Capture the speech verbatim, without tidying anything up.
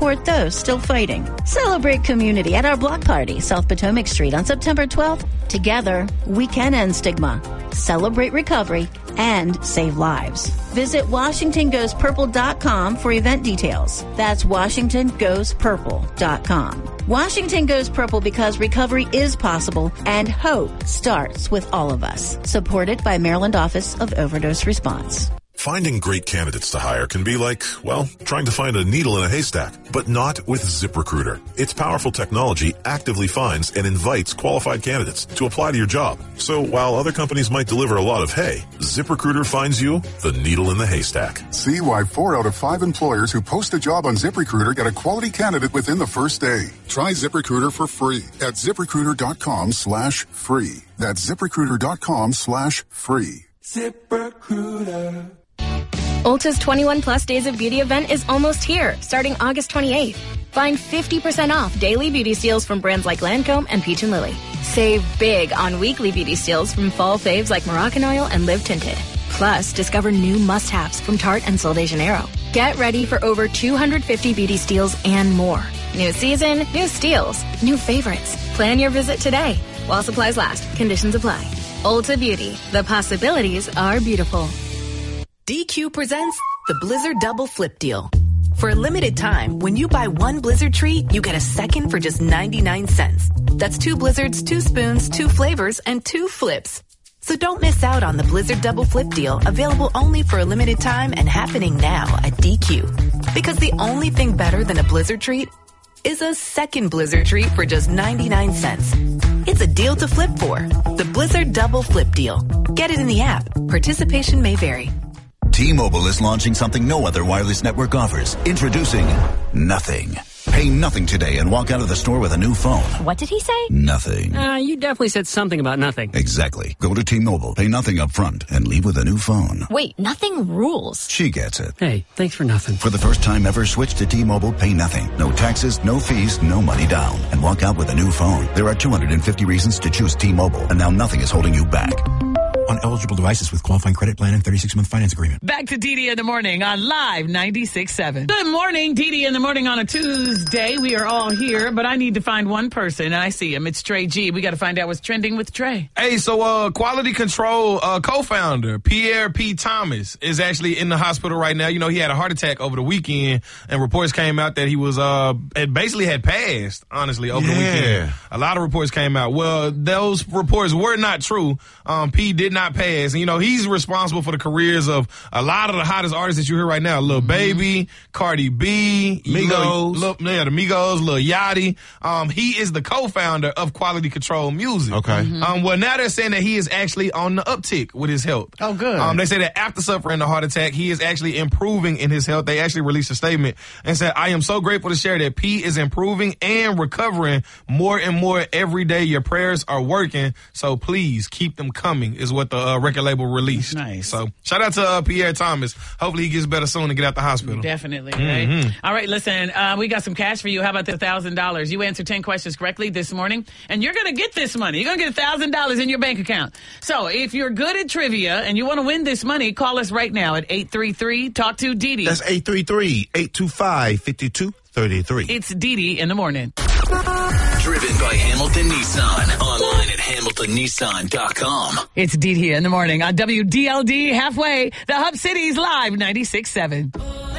support those still fighting. Celebrate community at our block party, South Potomac Street on September twelfth. Together, we can end stigma, celebrate recovery, and save lives. Visit Washington Goes Purple dot com for event details. That's Washington Goes Purple dot com. Washington Goes Purple because recovery is possible and hope starts with all of us. Supported by Maryland Office of Overdose Response. Finding great candidates to hire can be like, well, trying to find a needle in a haystack, but not with ZipRecruiter. Its powerful technology actively finds and invites qualified candidates to apply to your job. So while other companies might deliver a lot of hay, ZipRecruiter finds you the needle in the haystack. See why four out of five employers who post a job on ZipRecruiter get a quality candidate within the first day. Try ZipRecruiter for free at ZipRecruiter.com slash free. That's ZipRecruiter.com slash free. ZipRecruiter. Ulta's twenty-one plus Days of Beauty event is almost here, starting August twenty-eighth. Find fifty percent off daily beauty steals from brands like Lancome and Peach and Lily. Save big on weekly beauty steals from fall faves like Moroccan Oil and Live Tinted. Plus, discover new must-haves from Tarte and Sol de Janeiro. Get ready for over two hundred fifty beauty steals and more. New season, new steals, new favorites. Plan your visit today. While supplies last, conditions apply. Ulta Beauty. The possibilities are beautiful. D Q presents the Blizzard Double Flip Deal. For a limited time, when you buy one Blizzard treat, you get a second for just ninety-nine cents. That's two Blizzards, two spoons, two flavors, and two flips. So don't miss out on the Blizzard Double Flip Deal, available only for a limited time and happening now at D Q. Because the only thing better than a Blizzard treat is a second Blizzard treat for just ninety-nine cents. It's a deal to flip for. The Blizzard Double Flip Deal. Get it in the app. Participation may vary. T-Mobile is launching something no other wireless network offers. Introducing Nothing. Pay nothing today and walk out of the store with a new phone. What did he say? Nothing. Uh, you definitely said something about nothing. Exactly. Go to T-Mobile, pay nothing up front, and leave with a new phone. Wait, nothing rules. She gets it. Hey, thanks for nothing. For the first time ever, switch to T-Mobile, pay nothing. No taxes, no fees, no money down. And walk out with a new phone. There are two hundred fifty reasons to choose T-Mobile, and now nothing is holding you back. On eligible devices with qualifying credit plan and thirty-six month finance agreement. Back to Dee Dee in the Morning on Live ninety-six point seven. Good morning, Dee Dee in the Morning on a Tuesday. We are all here, but I need to find one person, and I see him. It's Trey G. We got to find out what's trending with Trey. Hey, so uh, Quality Control uh, co-founder Pierre P. Thomas is actually in the hospital right now. You know, he had a heart attack over the weekend, and reports came out that he was uh, it basically had passed, honestly, over yeah. the weekend. A lot of reports came out. Well, those reports were not true. Um, P did not pass. And, you know, he's responsible for the careers of a lot of the hottest artists that you hear right now. Lil mm-hmm. Baby, Cardi B, Migos. Lil, Lil, yeah, the Migos, Lil Yachty. Um, he is the co-founder of Quality Control Music. Okay. Mm-hmm. Um, well, now they're saying that he is actually on the uptick with his health. Oh, good. Um, they say that after suffering the heart attack, he is actually improving in his health. They actually released a statement and said, I am so grateful to share that P is improving and recovering more and more every day. Your prayers are working, so please keep them coming, is what the uh, record label released. Nice. So shout out to uh, Pierre Thomas. Hopefully he gets better soon and get out the hospital. Definitely. Mm-hmm. Right? All right, listen, uh, we got some cash for you. How about the one thousand dollars? You answered ten questions correctly this morning, and you're going to get this money. You're going to get one thousand dollars in your bank account. So if you're good at trivia and you want to win this money, call us right now at eight three three, talk to Dee Dee. That's eight three three, eight two five, five two three three. It's Dee Dee in the Morning. Driven by Hamilton Nissan. Online at hamilton nissan dot com. It's Dee Dee in the Morning on W D L D Halfway, the Hub City's Live ninety-six point seven.